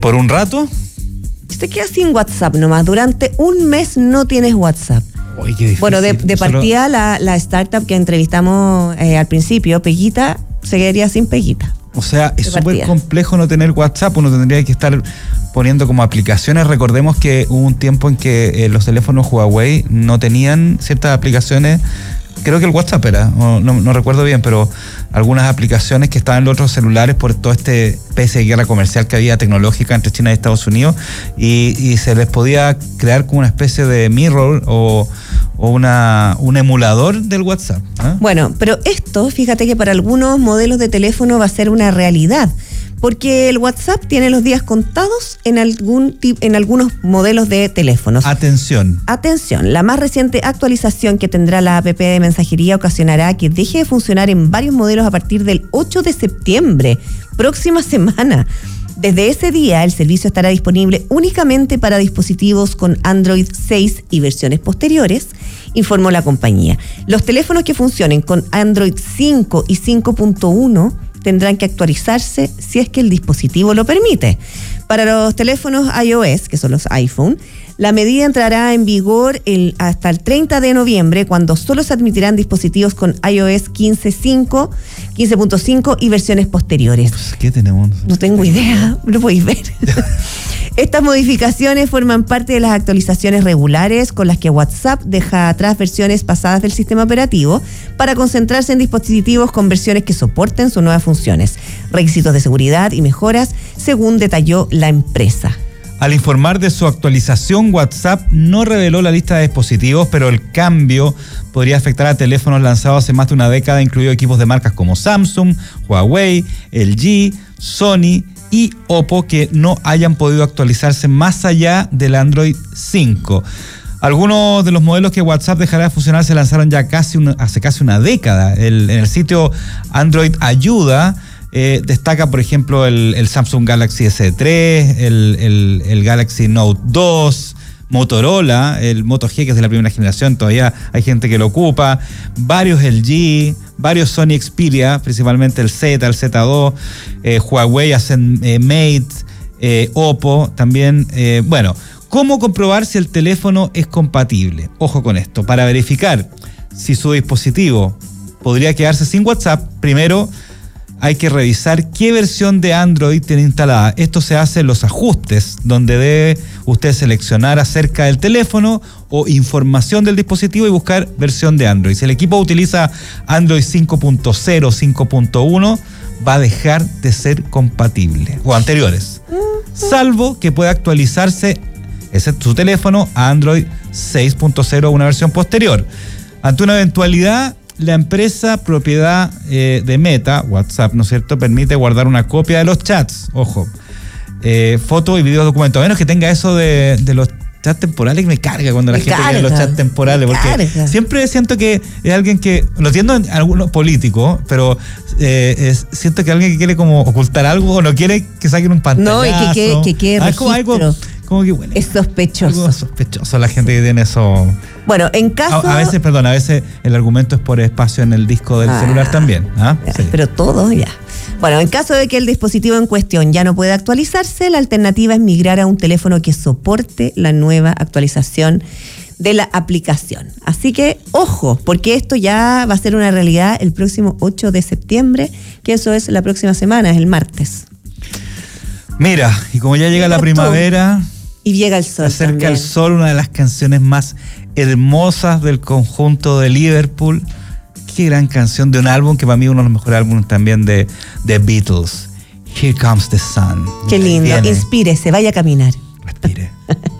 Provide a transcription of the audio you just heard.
¿Por un rato? Te quedas sin WhatsApp nomás. Durante un mes no tienes WhatsApp. Uy, qué difícil. Bueno, de partida la startup que entrevistamos al principio, Peguita, se quedaría sin Peguita. O sea, es súper complejo no tener WhatsApp. Uno tendría que estar poniendo como aplicaciones. Recordemos que hubo un tiempo en que los teléfonos Huawei no tenían ciertas aplicaciones. Creo que el WhatsApp era, no recuerdo bien, pero algunas aplicaciones que estaban en los otros celulares por todo este especie de guerra comercial que había tecnológica entre China y Estados Unidos, y se les podía crear como una especie de mirror o un emulador del WhatsApp. Bueno, pero esto, fíjate que para algunos modelos de teléfono va a ser una realidad, porque el WhatsApp tiene los días contados en algunos modelos de teléfonos. Atención, la más reciente actualización que tendrá la app de mensajería ocasionará que deje de funcionar en varios modelos a partir del 8 de septiembre, próxima semana. Desde ese día, el servicio estará disponible únicamente para dispositivos con Android 6 y versiones posteriores, informó la compañía. Los teléfonos que funcionen con Android 5 y 5.1 tendrán que actualizarse si es que el dispositivo lo permite. Para los teléfonos iOS, que son los iPhone, la medida entrará en vigor hasta el 30 de noviembre, cuando solo se admitirán dispositivos con iOS 15.5 y versiones posteriores. ¿Qué tenemos? No tengo idea, lo podéis ver. Estas modificaciones forman parte de las actualizaciones regulares con las que WhatsApp deja atrás versiones pasadas del sistema operativo para concentrarse en dispositivos con versiones que soporten sus nuevas funciones, requisitos de seguridad y mejoras, según detalló la empresa. Al informar de su actualización, WhatsApp no reveló la lista de dispositivos, pero el cambio podría afectar a teléfonos lanzados hace más de una década, incluidos equipos de marcas como Samsung, Huawei, LG, Sony y Oppo, que no hayan podido actualizarse más allá del Android 5. Algunos de los modelos que WhatsApp dejará de funcionar se lanzaron ya hace casi una década. En el sitio Android Ayuda destaca, por ejemplo, el Samsung Galaxy S3, el Galaxy Note 2, Motorola, el Moto G, que es de la primera generación, todavía hay gente que lo ocupa, varios LG, varios Sony Xperia, principalmente el Z, el Z2, Huawei hacen Mate, Oppo también. Bueno, ¿cómo comprobar si el teléfono es compatible? Ojo con esto, para verificar si su dispositivo podría quedarse sin WhatsApp, primero hay que revisar qué versión de Android tiene instalada. Esto se hace en los ajustes, donde debe usted seleccionar acerca del teléfono o información del dispositivo y buscar versión de Android. Si el equipo utiliza Android 5.0, 5.1, va a dejar de ser compatible, o anteriores, salvo que pueda actualizarse su teléfono a Android 6.0 o una versión posterior. Ante una eventualidad, la empresa propiedad de Meta, WhatsApp, ¿no es cierto?, permite guardar una copia de los chats, ojo, fotos y videos documentos, a menos que tenga eso de los chats temporales, que me carga cuando la gente tiene los chats temporales, porque siempre siento que es alguien que, lo entiendo en algunos políticos, pero siento que alguien que quiere como ocultar algo o no quiere que saquen un pantallazo. No, y que quede registro. Como que bueno, es sospechoso. Es sospechoso la gente que tiene eso. Bueno, en caso... A veces el argumento es por espacio en el disco del celular también. Sí. Pero todo ya. Bueno, en caso de que el dispositivo en cuestión ya no pueda actualizarse, la alternativa es migrar a un teléfono que soporte la nueva actualización de la aplicación. Así que, ojo, porque esto ya va a ser una realidad el próximo 8 de septiembre, que eso es la próxima semana, es el martes. Mira, y como ya llega la primavera... Y llega el sol. Acerca también. el sol, una de las canciones más hermosas del conjunto de Liverpool. Qué gran canción de un álbum que para mí es uno de los mejores álbumes también de Beatles. Here Comes the Sun. Qué lindo. Inspírese, vaya a caminar. Respire.